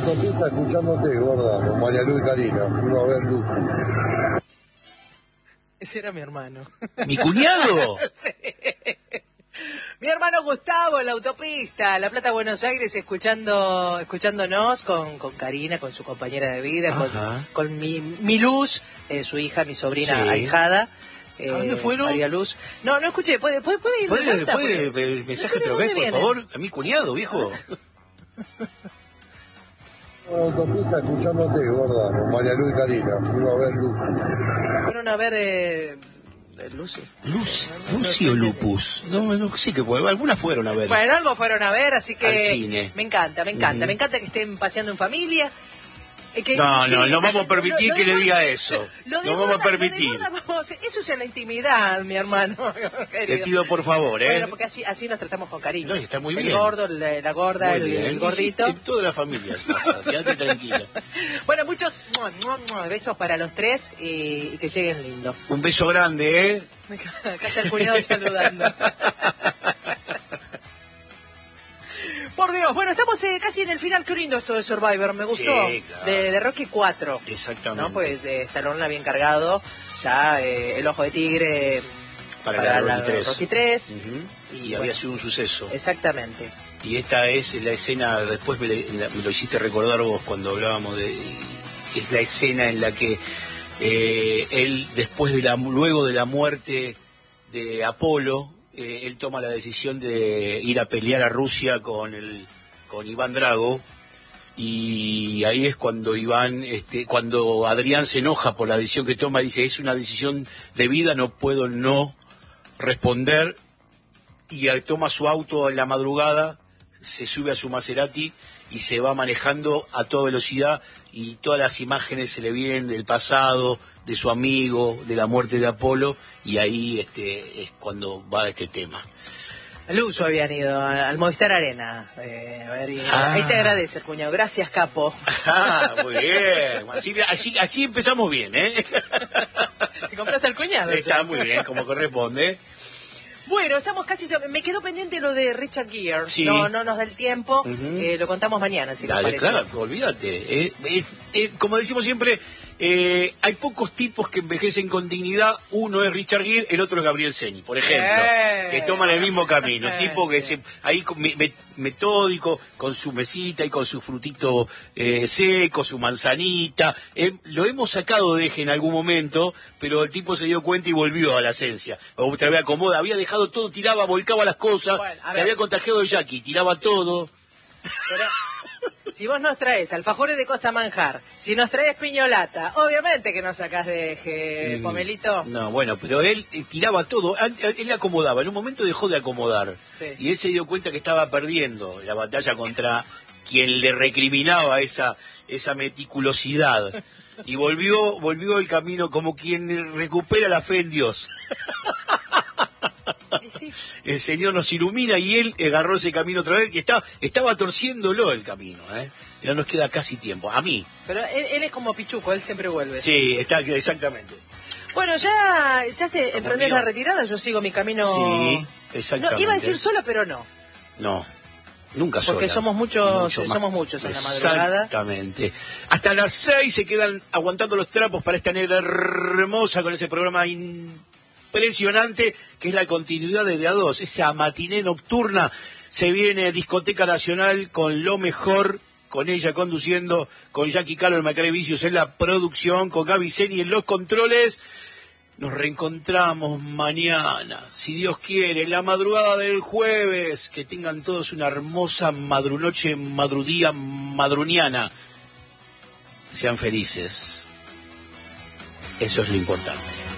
autopista escuchándote, gorda, con María Luz y Karina. Fuimos a ver Lucy. Ese era mi hermano. ¿Mi cuñado? Sí. Mi hermano Gustavo en la autopista, La Plata, Buenos Aires, escuchándonos con Karina, con su compañera de vida, con mi Luz, su hija, mi sobrina ahijada. ¿A dónde fueron? María Luz. No escuché, ¿puede ir? ¿Puede mensaje otra vez, por favor? A mi cuñado, viejo. Autopista escuchándote, gorda, con María Luz y Karina. Fuimos a ver Lucy. Fueron a ver... Lucy. ¿Lucy o Lupus? No, sí que algunas fueron a ver. Bueno, algo fueron a ver, así que... Al cine. Me encanta. Me encanta que estén paseando en familia. No vamos a permitir que le diga eso. No vamos a permitir. Eso es en la intimidad, mi hermano. Te pido por favor, Bueno, porque así nos tratamos con cariño. No, está muy bien. El gordo, la gorda, el gordito. En toda la familia pasa, quédate tranquila. Bueno, muchos besos para los tres y que lleguen lindos. Un beso grande, ¿eh? Acá está el cuñado saludando. Por Dios, bueno, estamos casi en el final. Qué lindo esto de Survivor, me gustó. Sí, claro. De Rocky 4. Exactamente. ¿No? Pues de Stallone la bien cargado. Ya El Ojo de Tigre para la Rocky 3. Y había sido un suceso. Exactamente. Y esta es la escena, después me lo hiciste recordar vos cuando hablábamos de... Es la escena en la que él, luego de la muerte de Apolo... él toma la decisión de ir a pelear a Rusia con Iván Drago, y ahí es cuando cuando Adrián se enoja por la decisión que toma, dice, es una decisión de vida, no puedo no responder, y toma su auto en la madrugada, se sube a su Maserati y se va manejando a toda velocidad, y todas las imágenes se le vienen del pasado, de su amigo, de la muerte de Apolo, y ahí es cuando va este tema. Al uso habían ido al Movistar Arena. Ahí te agradece el cuñado. Gracias, capo. Muy bien. Así empezamos bien, ¿eh? ¿Te compraste el cuñado? Está muy bien, como corresponde. Bueno, estamos casi... Me quedó pendiente lo de Richard Gere. Sí. No nos da el tiempo. Lo contamos mañana, si Dale, te parece. claro, olvídate. Como decimos siempre, hay pocos tipos que envejecen con dignidad. Uno es Richard Gere, el otro es Gabriel Ceni, por ejemplo, que toman el mismo camino. Tipo que ahí metódico, con su mesita y con su frutito seco, su manzanita. Lo hemos sacado de eje en algún momento, pero el tipo se dio cuenta y volvió a la esencia. Otra vez acomoda, había dejado todo, tiraba, volcaba las cosas, se había contagiado de Jackie, tiraba todo. Pero, si vos nos traes alfajores de Costa Manjar, si nos traes piñolata, obviamente que nos sacás de eje, Pomelito. No, bueno, pero él tiraba todo, él acomodaba, en un momento dejó de acomodar, y él se dio cuenta que estaba perdiendo la batalla contra quien le recriminaba esa meticulosidad, y volvió el camino como quien recupera la fe en Dios. Sí. El Señor nos ilumina y él agarró ese camino otra vez, que estaba torciéndolo el camino, Ya nos queda casi tiempo, a mí. Pero él es como Pichuco, él siempre vuelve. Sí, exactamente. Bueno, ya se emprendés la retirada, yo sigo mi camino. Sí, exactamente. No, iba a decir sola, pero no. No, nunca sola. Porque somos muchos en la madrugada. Exactamente. Hasta las 6 se quedan aguantando los trapos para esta negra hermosa con ese programa impresionante que es la continuidad de A2, esa matiné nocturna. Se viene Discoteca Nacional con lo mejor, con ella conduciendo, con Jackie Calo y Macare Vicios en la producción, con Gaby Zeni en los controles. Nos reencontramos mañana, si Dios quiere, en la madrugada del jueves. Que tengan todos una hermosa madrunoche, madrudía, madruniana. Sean felices. Eso es lo importante.